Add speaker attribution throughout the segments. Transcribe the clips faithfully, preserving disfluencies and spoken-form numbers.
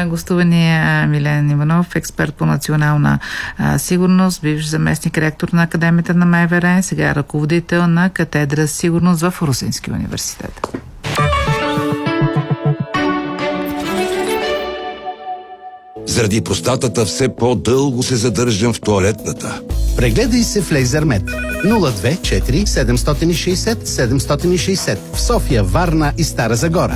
Speaker 1: Гостувания Милен Иванов, експерт по национална а, сигурност, бивш заместник ректор на Академията на МВР, сега ръководител на катедра сигурност в Русенския университет.
Speaker 2: Заради простатата все по-дълго се задържам в тоалетната.
Speaker 3: Прегледай се в Лейзермед. нула две четири седем шест нула седем шест нула в София, Варна и Стара Загора.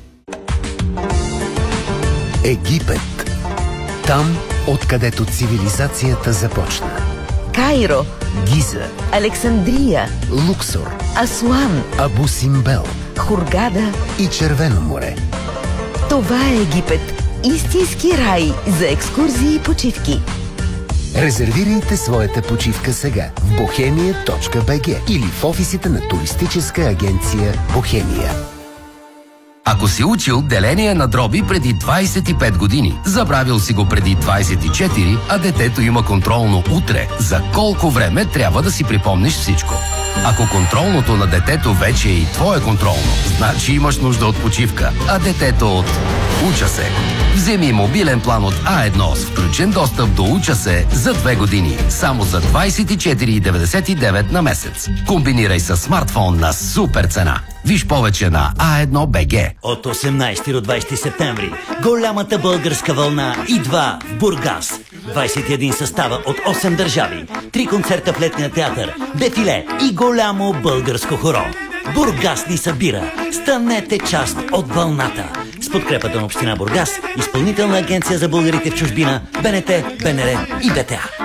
Speaker 4: Египет. Там, откъдето цивилизацията започна.
Speaker 5: Кайро,
Speaker 4: Гиза,
Speaker 5: Александрия,
Speaker 4: Луксор,
Speaker 5: Асуан,
Speaker 4: Абу Симбел
Speaker 5: Хургада
Speaker 4: и Червено море.
Speaker 5: Това е Египет. Истински рай за екскурзии и почивки.
Speaker 4: Резервирайте своята почивка сега в бохемия точка би джи или в офисите на туристическа агенция Бохемия.
Speaker 6: Ако си учил деление на дроби преди двайсет и пет години, забравил си го преди двайсет и четири, а детето има контролно утре, за колко време трябва да си припомниш всичко? Ако контролното на детето вече е и твое контролно, значи имаш нужда от почивка, а детето от Уча се. Вземи мобилен план от А едно с включен достъп до Уча се за две години, само за двайсет и четири деветдесет и девет на месец. Комбинирай с смартфон на супер цена. Виж повече на а едно точка би джи.
Speaker 7: От осемнайсети до двайсети септември голямата българска вълна идва в Бургас. двайсет и един състава от осем държави, три концерта в летния театър, дефиле и голямо българско хоро. Бургас ни събира. Станете част от вълната. С подкрепата на община Бургас, Изпълнителна агенция за българите в чужбина, БНТ, БНР и БТА.